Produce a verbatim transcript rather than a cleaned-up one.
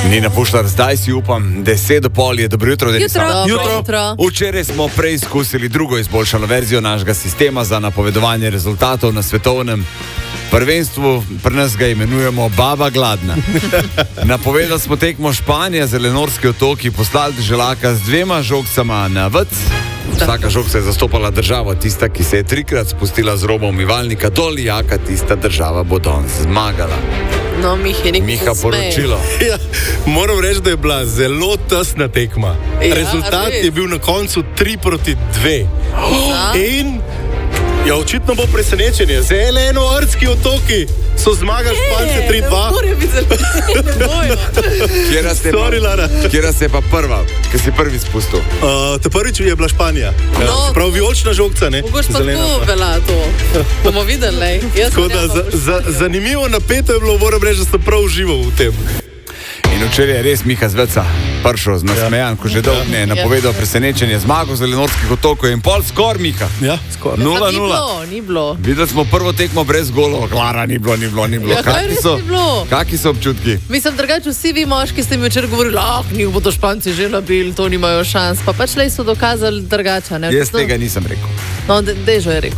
Nina Pušlar, zdaj si upam, deset do pol je dobro jutro. Jutro, jutro. jutro. Včeraj smo preizkusili drugo izboljšano verzijo našega sistema za napovedovanje rezultatov na svetovnem prvenstvu. Pri nas ga imenujemo Baba Gladna. Napovedali smo tekmo Španija, Zelenorski otoki, poslali želaka z dvema žogcama na vrc. Vsaka žogca je zastopala državo, tista, ki se je trikrat spustila z roba umivalnika dol, jaka tista država bo danes zmagala. No, Mihi, Miha poročilo. Ja, moram reči, da je bila zelo tesna tekma. Ja, Rezultat je bil na koncu tri proti dve. Ja. In ja, očitno bo presenečenje. Zelenoortski otoki so zmagali Špance tri dva. Ne more biti zelo. Kjera se, Sorry, Lara. kjera se je pa prva, ki si prvi spustil? Uh, te prvič je bila Španija. No. Ja, prav vijolična žogca, ne? Mogoče pa Zelena tu pa. vela to. Bomo videli, lej. Jaz Tako ne da bom za, za, zanimivo napeto je bilo, moram reči, da sem prav užival v tem. In včeraj je res Miha Zveca pršel z nasmejan, ko že dolgo ne je napovedal presenečenje zmago Zelenorskih otokov in pol skor Miha. Ja, skoraj. Nula, Ni nula. bilo, ni bilo. Videli smo prvo tekmo brez golov, Klara, ni bilo, ni bilo, ni bilo. Ja, kaj Kaki res so, ni bilo? kaki so občutki? Mislim, drugače vsi vi moški ste mi včeraj govorili, ah, njih bodo Španci že nabili, to nimajo šans. Pa pač lej so dokazali drugače, ne? Jaz tega nisem rekel. No, de, Dežo je rekel.